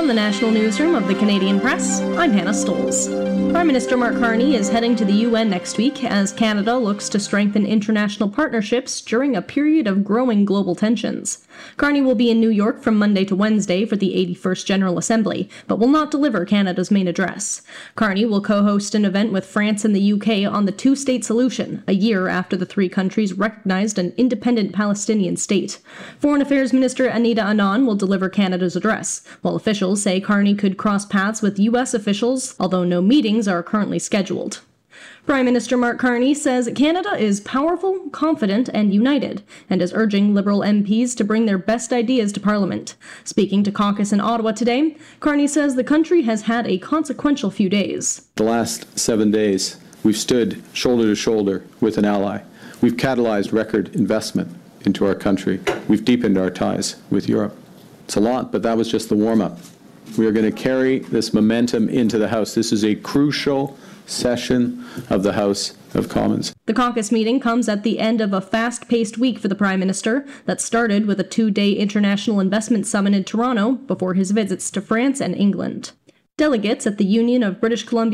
From the National Newsroom of the Canadian Press, I'm Hannah Stoles. Prime Minister Mark Carney is heading to the UN next week as Canada looks to strengthen international partnerships during a period of growing global tensions. Carney will be in New York from Monday to Wednesday for the 81st General Assembly, but will not deliver Canada's main address. Carney will co-host an event with France and the UK on the two-state solution, a year after the three countries recognized an independent Palestinian state. Foreign Affairs Minister Anita Anand will deliver Canada's address, while officials say Carney could cross paths with U.S. officials, although no meetings are currently scheduled. Prime Minister Mark Carney says Canada is powerful, confident, and united, and is urging Liberal MPs to bring their best ideas to Parliament. Speaking to caucus in Ottawa today, Carney says the country has had a consequential few days. The last 7 days, we've stood shoulder to shoulder with an ally. We've catalyzed record investment into our country. We've deepened our ties with Europe. It's a lot, but that was just the warm-up. We are going to carry this momentum into the House. This is a crucial session of the House of Commons. The caucus meeting comes at the end of a fast-paced week for the Prime Minister that started with a two-day international investment summit in Toronto before his visits to France and England. Delegates at the Union of British Columbia